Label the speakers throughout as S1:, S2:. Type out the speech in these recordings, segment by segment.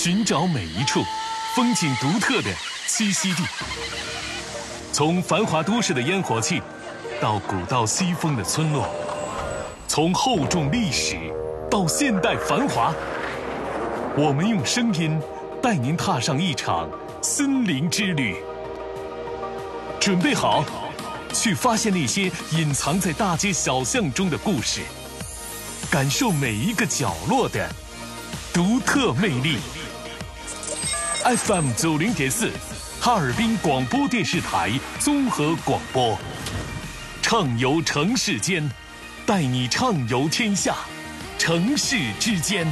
S1: 寻找每一处风景独特的栖息地。从繁华都市的烟火气，到古道西风的村落，从厚重历史到现代繁华，我们用声音带您踏上一场森林之旅。准备好，去发现那些隐藏在大街小巷中的故事，感受每一个角落的独特魅力。FM 90.4，哈尔滨广播电视台综合广播，畅游城市间，带你畅游天下，城市之间。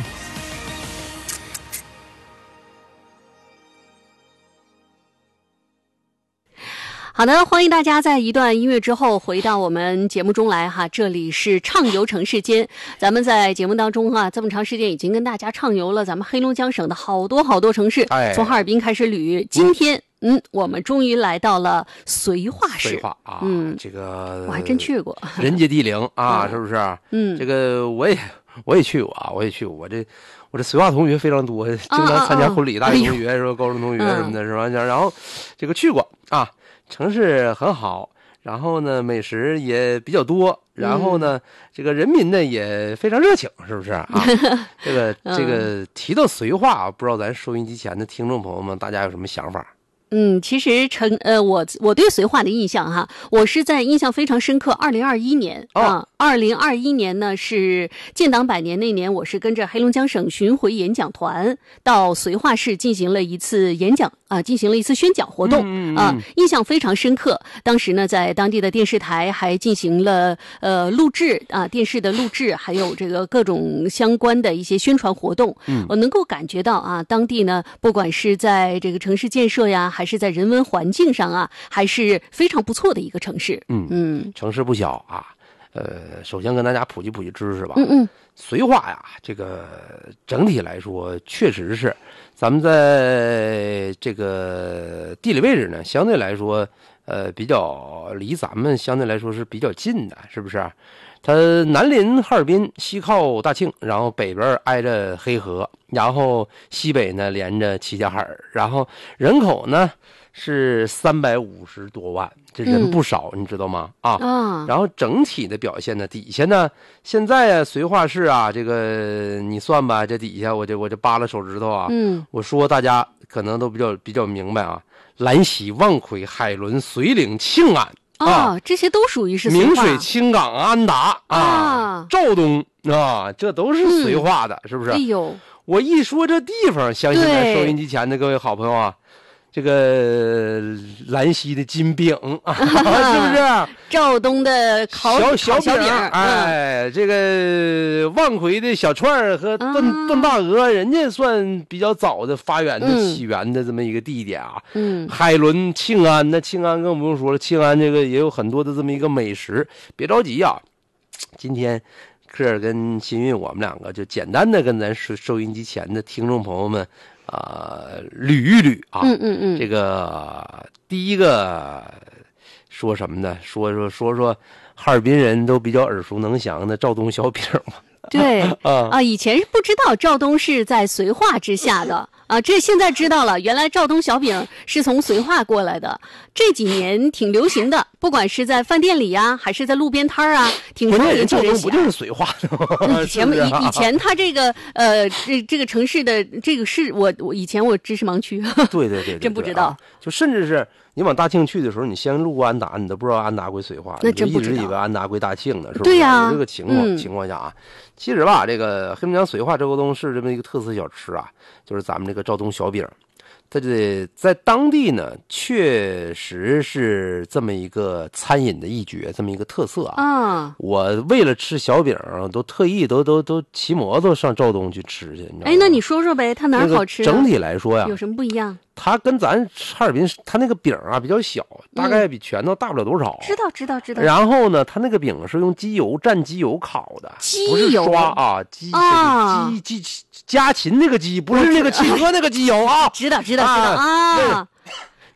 S2: 好的，欢迎大家在一段音乐之后回到我们节目中来哈，这里是畅游城市间。咱们在节目当中哈，这么长时间已经跟大家畅游了咱们黑龙江省的好多城市，从哈尔滨开始捋。今天我们终于来到了绥化市。
S3: 绥化啊，这个
S2: 我还真去过，
S3: 人杰地灵啊，是不是？这个我也去过啊，我这绥化同学非常多，经常参加婚礼，大学同学是吧，高中同学什么的，是吧？然后这个去过啊。城市很好，然后呢美食也比较多，然后呢这个人民呢也非常热情，是不是啊？这个提到绥化，不知道咱收音机前的听众朋友们大家有什么想法？
S2: 其实我对绥化的印象哈，我是在印象非常深刻。2021年2021年呢是建党100年那年，我是跟着黑龙江省巡回演讲团到绥化市进行了一次演讲进行了一次宣讲活动印象非常深刻。当时呢，在当地的电视台还进行了录制电视的录制，还有这个各种相关的一些宣传活动。我能够感觉到当地呢，不管是在这个城市建设呀，还是在人文环境上还是非常不错的一个城市。
S3: 城市不小啊。首先跟大家普及知识吧。绥化呀，这个整体来说确实是，咱们在这个地理位置呢，相对来说，比较离咱们相对来说是比较近的，是不是？它南临哈尔滨，西靠大庆，然后北边挨着黑河，然后西北呢连着齐齐哈尔，然后人口呢是350多万，这人不少，你知道吗？然后整体的表现呢，底下呢，现在绥化市这个你算吧，这底下我就扒拉手指头我说大家可能都比较明白兰溪、望奎、海伦、绥岭、庆安
S2: 这些都属于是
S3: 明水、青冈、安达肇东这都是绥化的，是不是？
S2: 哎呦，
S3: 我一说这地方，相信在收音机前的各位好朋友这个兰溪的金饼是不是？
S2: 肇东的小饼
S3: 这个望奎的小串和炖大鹅，人家算比较早的发源的起源的这么一个地点海伦、庆安，那庆安更不用说了，庆安这个也有很多的这么一个美食。别着急今天科尔跟新运我们两个就简单的跟咱收音机前的听众朋友们捋一捋这个第一个说什么呢？说哈尔滨人都比较耳熟能详的肇东小饼嘛。
S2: 对以前是不知道肇东是在绥化之下的这现在知道了，原来肇东小饼是从绥化过来的。这几年挺流行的，不管是在饭店里还是在路边摊挺受年轻人喜爱。
S3: 不就是绥化的吗？
S2: 以前他这个这个城市的这个是我以前我知识盲区，
S3: 对，
S2: 真不知道。
S3: 就甚至是你往大庆去的时候，你先路过安达，你都不知道安达归绥化，
S2: 那真不知道，
S3: 一直以为安达归大庆呢，是不是？
S2: 对呀，
S3: 有这个情况下其实吧，这个黑龙江绥化周沟东市这么一个特色小吃就是咱们这个肇东小饼。它在当地呢，确实是这么一个餐饮的一绝，这么一个特色我为了吃小饼，都特意都骑摩托上肇东去吃去。你知道吗？
S2: 那你说说呗，它哪儿好吃？
S3: 整体来说
S2: 有什么不一样？
S3: 它跟咱哈尔滨，它那个饼比较小，大概比拳头大不了多少。
S2: 知道。
S3: 然后呢，它那个饼是用蘸鸡油烤的，
S2: 鸡油
S3: 不是刷鸡家禽那个鸡，不是那个汽车那个鸡油
S2: 知道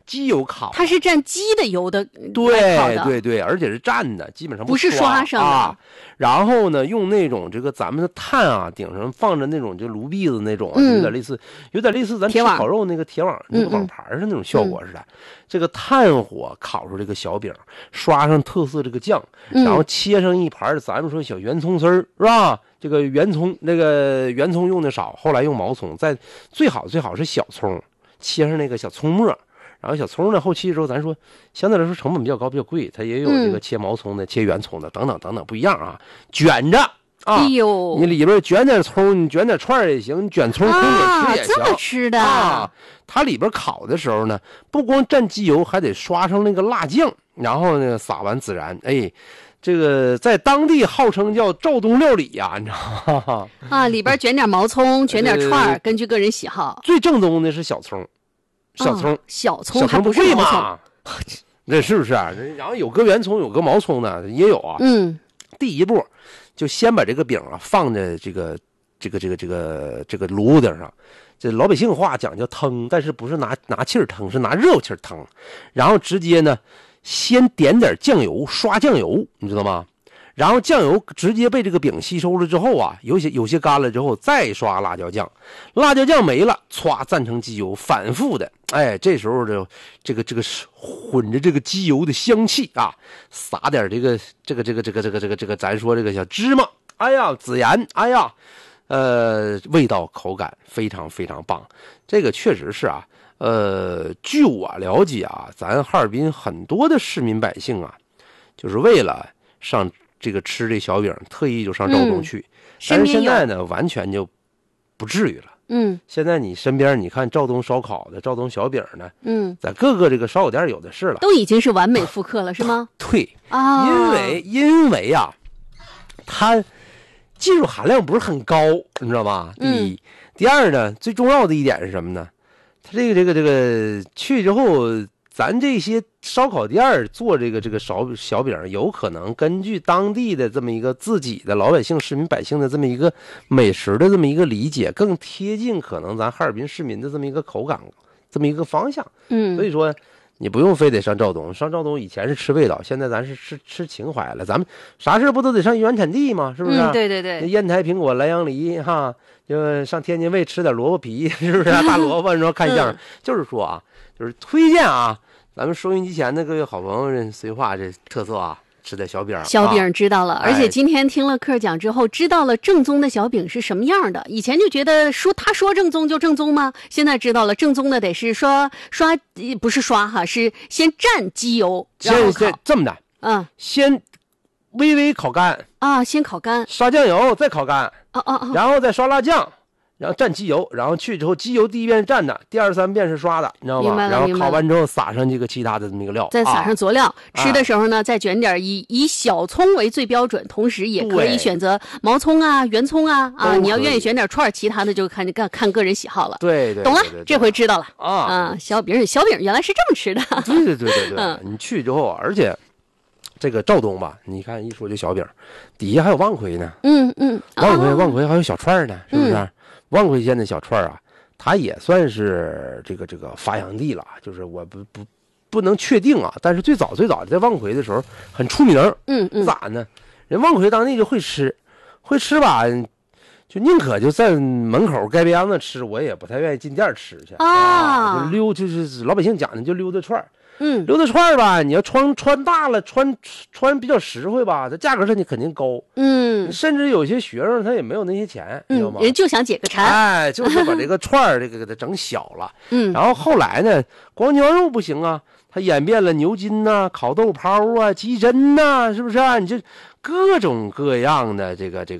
S3: 鸡油烤，
S2: 它是蘸鸡的油的，
S3: 对，而且是蘸的，基本上
S2: 不是刷上的
S3: 啊。然后呢，用那种这个咱们的炭啊，顶上放着那种就炉篦子那种，有点类似咱吃烤肉那个铁网那个网盘是那种效果似的。这个炭火烤出这个小饼，刷上特色这个酱，然后切上一盘咱们说小圆葱丝儿是吧？这个圆葱用的少，后来用毛葱，最好是小葱，切上那个小葱末，然后小葱呢后期的时候咱说相对来说成本比较高比较贵，它也有这个切毛葱的、切圆葱的等等不一样啊，卷着啊，
S2: 哎呦，
S3: 你里边卷点葱，你卷点串也行，你卷葱空着吃也行，
S2: 这么吃的
S3: 啊。它里边烤的时候呢，不光蘸鸡油，还得刷上那个辣酱，然后呢撒完孜然，哎。这个在当地号称叫赵东料理呀，你知道吗？
S2: 啊，里边卷点毛葱，卷点串根据个人喜好。
S3: 最正宗的是小葱，
S2: 小葱还不是毛葱，
S3: 这是不是啊？然后有个圆葱，有个毛葱的也有啊。第一步就先把这个饼啊放在这个炉子上，这老百姓话讲叫腾，但是不是拿气儿腾，是拿热气儿腾，然后直接呢。先点点酱油，刷酱油，你知道吗？然后酱油直接被这个饼吸收了之后啊，有些干了之后再刷辣椒酱，辣椒酱没了，歘蘸成鸡油，反复的，哎，这时候这个混着这个鸡油的香气啊，撒点这个咱说这个小芝麻，哎呀，孜然，哎呀，味道口感非常非常棒，这个确实是啊。据我了解啊，咱哈尔滨很多的市民百姓啊，就是为了上这个吃这小饼，特意就上赵东去。但是现在呢，完全就不至于了。现在你身边你看赵东烧烤的、赵东小饼呢，在各个这个烧烤店有的是了，
S2: 都已经是完美复刻了，是吗？
S3: 对
S2: 啊，
S3: 因为啊，它技术含量不是很高，你知道吧？第一，第二呢，最重要的一点是什么呢？他这个去之后，咱这些烧烤店做这个小饼，有可能根据当地的这么一个自己的老百姓、市民百姓的这么一个美食的这么一个理解，更贴近可能咱哈尔滨市民的这么一个口感，这么一个方向。所以说你不用非得上赵东，上赵东以前是吃味道，现在咱是吃情怀了。咱们啥事不都得上原产地吗？是不是？
S2: 对，
S3: 烟台苹果、莱阳梨哈。就上天津卫吃点萝卜皮，是不是大萝卜？你说看相声，就是说啊，就是推荐啊，咱们收音机前的各位好朋友，绥化这特色啊，吃点小饼。
S2: 小饼知道了，而且今天听了课讲之后，知道了正宗的小饼是什么样的。以前就觉得他说正宗就正宗吗？现在知道了，正宗的得是刷不是刷哈，是先蘸鸡油，然后烤。
S3: 这么的，先微微烤干
S2: 啊，先烤干，
S3: 刷酱油，再烤干。然后再刷辣酱，然后蘸鸡油，然后去之后鸡油第一遍是蘸的，第二三遍是刷的，你知道吗？然后烤完之后撒上这个其他的这么一个料，
S2: 再撒上佐料。吃的时候呢，再卷点以小葱为最标准，同时也可以选择毛葱啊、圆葱啊你要愿意选点串，其他的就看个人喜好了。
S3: 对，
S2: 懂了，这回知道了小饼原来是这么吃的。
S3: 对，你去之后，而且。这个赵东吧，你看一说这小饼，底下还有望奎呢。望奎还有小串呢，是不是？望奎县的小串啊，它也算是这个发祥地了。就是我不能确定啊，但是最早在望奎的时候很出名。咋呢？人望奎当地就会吃吧，就宁可就在门口街边子吃，我也不太愿意进店吃去就溜，就是老百姓讲的就溜达串。溜达串吧，你要穿大了，穿比较实惠吧，这价格上你肯定高。甚至有些学生他也没有那些钱，你知道吗？
S2: 人就想解个馋，
S3: 哎，就是把这个串这个给它整小了。然后后来呢，光牛肉不行啊，它演变了牛筋呐、烤豆泡啊、鸡胗呐，是不是啊？你这各种各样的这个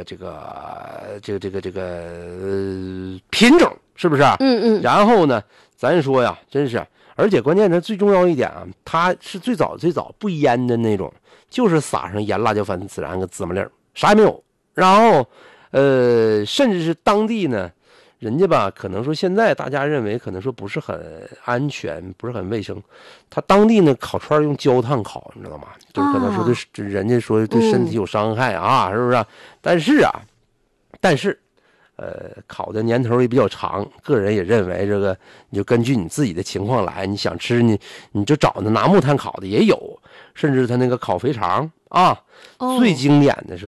S3: 品种，是不是啊？然后呢，咱说呀，真是。而且关键它最重要一点啊，它是最早不腌的那种，就是撒上盐、辣椒粉、孜然跟芝麻粒，啥也没有。然后，甚至是当地呢，人家吧，可能说现在大家认为可能说不是很安全，不是很卫生。他当地呢烤串用焦炭烤，你知道吗？就是可能说对人家说对身体有伤害啊，是不是？但是烤的年头也比较长。个人也认为这个你就根据你自己的情况来，你想吃你就找那拿木炭烤的也有，甚至他那个烤肥肠啊，最经典的是